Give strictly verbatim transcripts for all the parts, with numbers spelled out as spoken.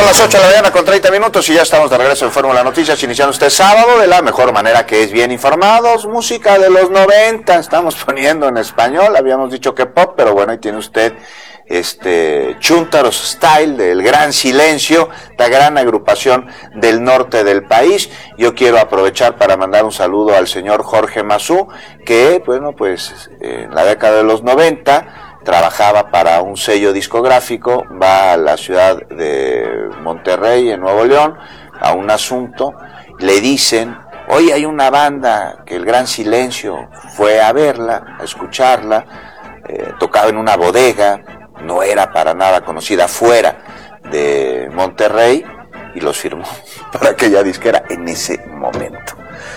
Son las ocho de la mañana con treinta minutos y ya estamos de regreso en Fórmula Noticias, iniciando este sábado de la mejor manera, que es bien informados. Música de los noventa, estamos poniendo en español, habíamos dicho que pop, pero bueno, ahí tiene usted este Chuntaros Style del Gran Silencio, la gran agrupación del norte del país. Yo quiero aprovechar para mandar un saludo al señor Jorge Mazú, que bueno, pues en la década de los noventa trabajaba para un sello discográfico, va a la ciudad de Monterrey, en Nuevo León, a un asunto, le dicen, oye, hay una banda que el Gran Silencio, fue a verla, a escucharla, eh, tocaba en una bodega, no era para nada conocida, fuera de Monterrey, y los firmó para aquella disquera en ese momento.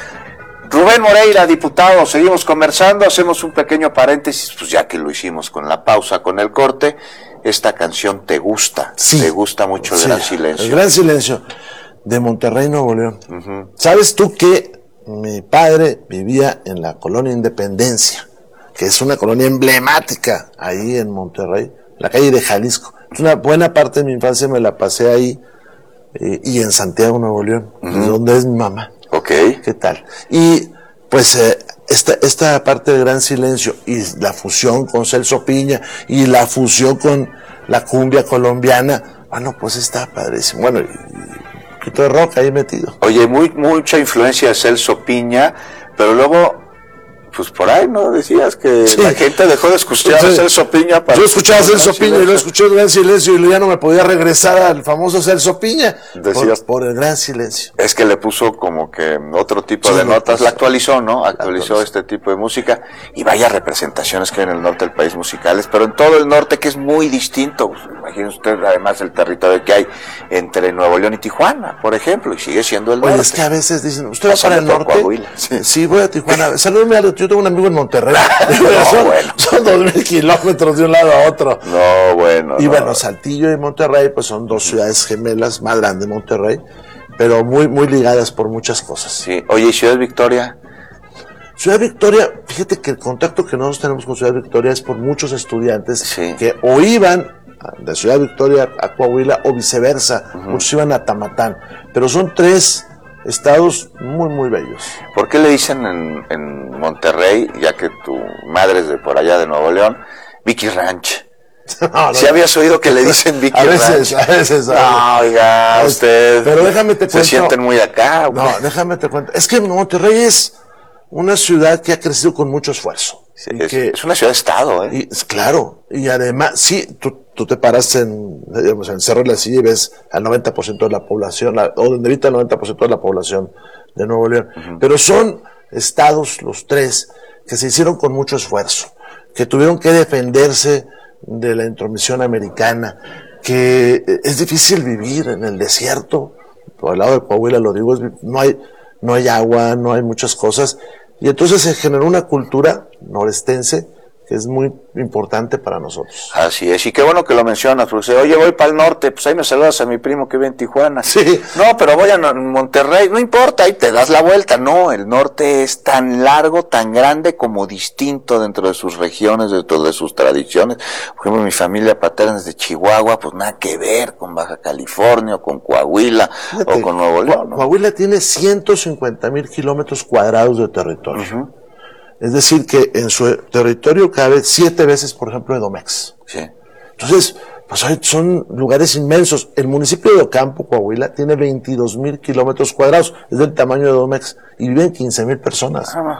Rubén Moreira, diputado, seguimos conversando, hacemos un pequeño paréntesis, pues ya que lo hicimos con la pausa, con el corte. Esta canción te gusta, sí, te gusta mucho el sí, Gran Silencio. El Gran Silencio, de Monterrey, Nuevo León. Uh-huh. ¿Sabes tú que mi padre vivía en la colonia Independencia, que es una colonia emblemática ahí en Monterrey, la calle de Jalisco? Es una buena parte de mi infancia me la pasé ahí, eh, y en Santiago, Nuevo León, uh-huh, donde es mi mamá. Okay. ¿Qué tal? Y pues eh, esta, esta parte del Gran Silencio y la fusión con Celso Piña y la fusión con la cumbia colombiana, bueno, pues está padrísimo. Bueno, y, y un poquito de rock ahí metido. Oye, muy, mucha influencia de Celso Piña, pero luego, pues por ahí, ¿no? Decías que sí, la gente dejó de escuchar sí, a Celso Piña. Para yo escuchaba a Celso Piña y lo escuché el Gran Silencio y ya no me podía regresar al famoso Celso Piña. Decías, por, por el Gran Silencio. Es que le puso como que otro tipo sí, de notas, la actualizó, ¿no? Actualizó, actualizó este tipo de música, y vaya representaciones que hay en el norte del país musicales, pero en todo el norte, que es muy distinto. Pues, imagínese usted además el territorio que hay entre Nuevo León y Tijuana, por ejemplo, y sigue siendo el Oye, norte. Es que a veces dicen, ¿usted va para el norte? Sí. sí, voy a Tijuana. Salúdame, yo tengo un amigo en Monterrey. no, son, bueno. son dos mil kilómetros de un lado a otro. No, bueno. Y no. bueno, Saltillo y Monterrey, pues son dos ciudades gemelas, más grandes Monterrey, pero muy, muy ligadas por muchas cosas. Sí. Oye, ¿y Ciudad Victoria? Ciudad Victoria, fíjate que el contacto que nosotros tenemos con Ciudad Victoria es por muchos estudiantes sí, que o iban de Ciudad Victoria a Coahuila o viceversa, uh-huh, muchos iban a Tamatán, pero son tres estados muy, muy bellos. ¿Por qué le dicen en, en Monterrey, ya que tu madre es de por allá de Nuevo León, Vicky Ranch? No, no, si habías oído que le dicen Vicky a veces, Ranch. A veces, a veces. No, oiga, a usted. Pero déjame te cuento. Se sienten muy acá. No, déjame te cuento. Es que Monterrey es una ciudad que ha crecido con mucho esfuerzo. Sí, es, que, es una ciudad-estado, ¿eh? Y, claro, y además, sí, tú, tú te paras en, digamos, en Cerro de la Silla y ves al noventa por ciento de la población, la, o donde habita el noventa por ciento de la población de Nuevo León. Uh-huh. Pero son estados, los tres, que se hicieron con mucho esfuerzo, que tuvieron que defenderse de la intromisión americana, que es difícil vivir en el desierto. Por el lado de Coahuila, lo digo, es, no hay, no hay agua, no hay muchas cosas. Y entonces se generó una cultura norestense que es muy importante para nosotros. Así es, y qué bueno que lo mencionas, porque oye, voy para el norte, pues ahí me saludas a mi primo que vive en Tijuana. Sí. No, pero voy a Monterrey, no importa, ahí te das la vuelta. No, el norte es tan largo, tan grande como distinto dentro de sus regiones, dentro de sus tradiciones. Por ejemplo, mi familia paterna es de Chihuahua, pues nada que ver con Baja California, o con Coahuila, Fíjate, o con Nuevo León, ¿no? Coahuila tiene ciento cincuenta mil kilómetros cuadrados de territorio. Uh-huh. Es decir, que en su territorio cabe siete veces, por ejemplo, Edomex. Sí. Entonces, pues son lugares inmensos. El municipio de Ocampo, Coahuila, tiene veintidós mil kilómetros cuadrados. Es del tamaño de Edomex. Y viven quince mil personas. Ah.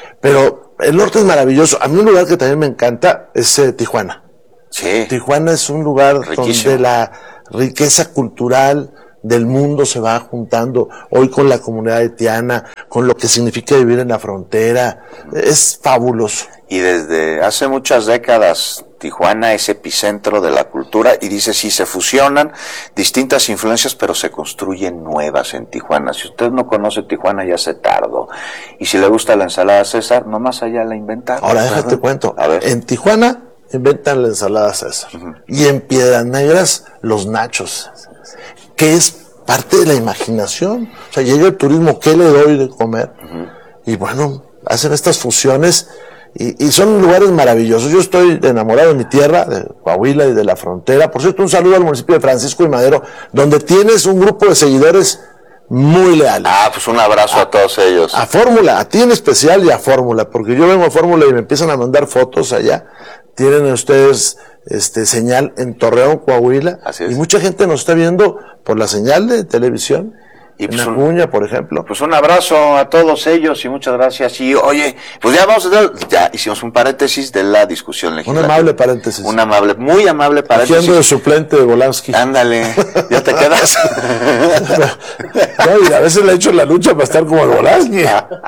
Pero el norte es maravilloso. A mí un lugar que también me encanta es eh, Tijuana. Sí. Tijuana es un lugar Riquísimo, donde la riqueza cultural del mundo se va juntando hoy con la comunidad haitiana, con lo que significa vivir en la frontera. Es fabuloso. Y desde hace muchas décadas Tijuana es epicentro de la cultura, y dice, sí, se fusionan distintas influencias, pero se construyen nuevas en Tijuana. Si usted no conoce Tijuana, ya se tardó. Y si le gusta la ensalada César, nomás allá la inventaron. Ahora déjate cuento. A ver. En Tijuana inventan la ensalada César. Uh-huh. Y en Piedras Negras, los nachos, que es parte de la imaginación. O sea, llega el turismo, ¿qué le doy de comer? Uh-huh. Y bueno, hacen estas fusiones Y, y son lugares maravillosos. Yo estoy enamorado de mi tierra, de Coahuila y de la frontera. Por cierto, un saludo al municipio de Francisco y Madero, donde tienes un grupo de seguidores muy leales. Ah, pues un abrazo a, a todos ellos. A Fórmula, a ti en especial y a Fórmula, porque yo vengo a Fórmula y me empiezan a mandar fotos allá. Tienen ustedes este señal en Torreón, Coahuila. Así es. Y mucha gente nos está viendo por la señal de televisión. Y pues en Acuña, por ejemplo. Pues un abrazo a todos ellos y muchas gracias. Y oye, pues ya vamos a dar, ya hicimos un paréntesis de la discusión legislativa. Un amable paréntesis. Un amable, muy amable paréntesis. Haciendo de suplente de Volansky. Ándale, ya te quedas. No, y a veces le he hecho la lucha para estar como el Volansky.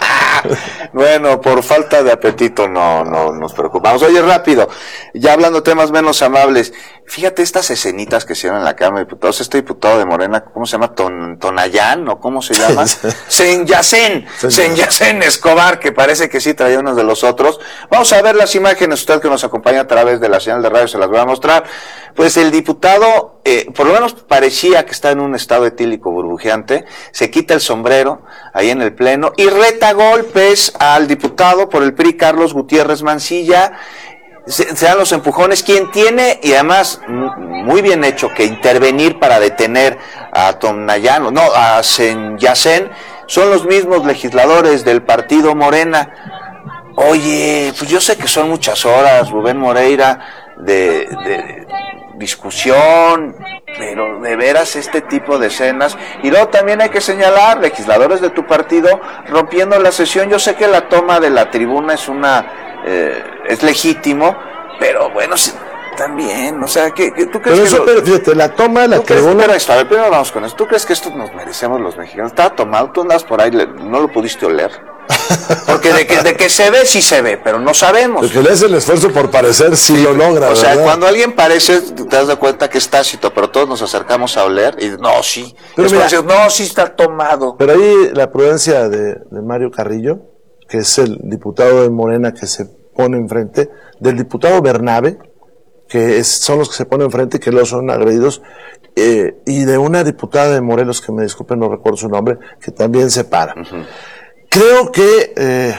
Bueno, por falta de apetito no, no nos preocupamos. Oye, rápido, ya hablando de temas menos amables, fíjate estas escenitas que hicieron en la Cámara de Diputados, este diputado de Morena, ¿cómo se llama? Ton, Tonayán, ¿o cómo se llama? Senyacén, Senyacén Escobar, que parece que sí traía unos de los otros. Vamos a ver las imágenes, usted que nos acompaña a través de la señal de radio se las voy a mostrar. Pues el diputado, eh, por lo menos parecía que está en un estado etílico burbujeante, se quita el sombrero ahí en el pleno y reta golpes al diputado por el P R I, Carlos Gutiérrez Mancilla. Se, se dan los empujones, quien tiene, y además muy bien hecho, que intervenir para detener a Tonayán, no, a Senyacén, son los mismos legisladores del partido Morena. Oye, pues yo sé que son muchas horas, Rubén Moreira, de, de discusión, pero de veras este tipo de escenas. Y luego también hay que señalar, legisladores de tu partido rompiendo la sesión. Yo sé que la toma de la tribuna es una eh, es legítimo, pero bueno, sí, también, o sea, ¿qué, qué, ¿tú crees pero que eso, lo, pero fíjate, la toma de la tribuna... Pero, a ver, primero vamos con esto. ¿Tú crees que esto nos merecemos los mexicanos? ¿Estaba tomado? ¿Tú andas por ahí? ¿No lo pudiste oler? Porque de que, de que se ve, sí se ve, pero no sabemos. Porque le hace el esfuerzo por parecer, sí, sí lo logra. O sea, ¿verdad? Cuando alguien parece, te das de cuenta que es tácito, pero todos nos acercamos a oler y no, sí. Pero mira, decir, no, sí está tomado. Pero ahí la prudencia de, de Mario Carrillo, que es el diputado de Morena que se pone enfrente, del diputado Bernabe, que es, son los que se ponen enfrente y que luego son agredidos, eh, y de una diputada de Morelos, que me disculpen, no recuerdo su nombre, que también se para. Uh-huh. Creo que eh,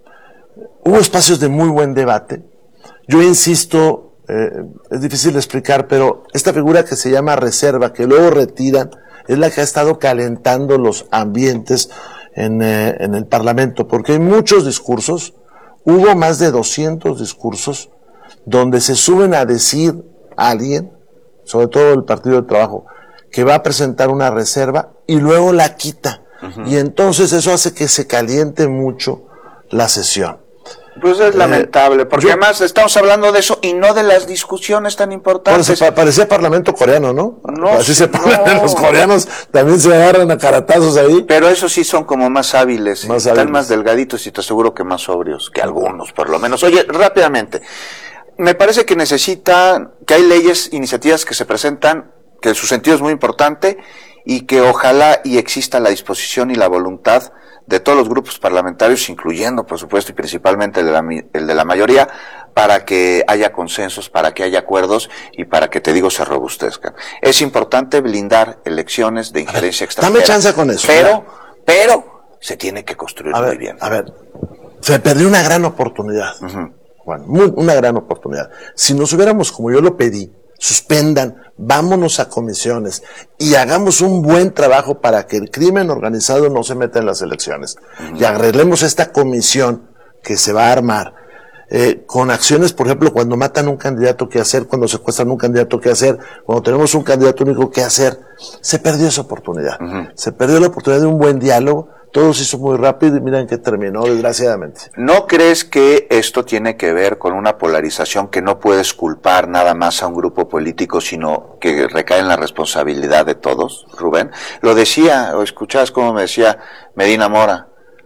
hubo espacios de muy buen debate. Yo insisto, eh, es difícil de explicar, pero esta figura que se llama reserva, que luego retiran, es la que ha estado calentando los ambientes en, eh, en el Parlamento, porque hay muchos discursos, hubo más de doscientos discursos, donde se suben a decir a alguien, sobre todo el Partido del Trabajo, que va a presentar una reserva y luego la quita. Uh-huh. Y entonces eso hace que se caliente mucho la sesión. Pues es eh, lamentable, porque yo, además estamos hablando de eso y no de las discusiones tan importantes. Bueno, se, parecía parlamento coreano, ¿no? No, así se ponen no. Los coreanos, también se agarran a caratazos ahí. Pero eso sí son como más hábiles, más están hábiles. Más delgaditos y te aseguro que más sobrios, que algunos por lo menos. Oye, rápidamente, me parece que necesita, que hay leyes, iniciativas que se presentan, que su sentido es muy importante y que ojalá y exista la disposición y la voluntad de todos los grupos parlamentarios, incluyendo, por supuesto, y principalmente el de, la, el de la mayoría, para que haya consensos, para que haya acuerdos y para que, te digo, se robustezcan. Es importante blindar elecciones de injerencia extranjera. Dame chance con eso. Pero, ¿verdad? pero, se tiene que construir a ver, muy bien. A ver, se perdió una gran oportunidad. Uh-huh. Bueno, muy, una gran oportunidad. Si nos hubiéramos, como yo lo pedí, suspendan, vámonos a comisiones y hagamos un buen trabajo para que el crimen organizado no se meta en las elecciones. Uh-huh. Y arreglemos esta comisión que se va a armar eh, con acciones, por ejemplo, cuando matan un candidato, ¿qué hacer? Cuando secuestran un candidato, ¿qué hacer? Cuando tenemos un candidato único, ¿qué hacer? Se perdió esa oportunidad. Uh-huh. Se perdió la oportunidad de un buen diálogo. Todo se hizo muy rápido y miren que terminó, desgraciadamente. ¿No crees que esto tiene que ver con una polarización que no puedes culpar nada más a un grupo político, sino que recae en la responsabilidad de todos, Rubén? Lo decía, o escuchabas como me decía Medina Mora,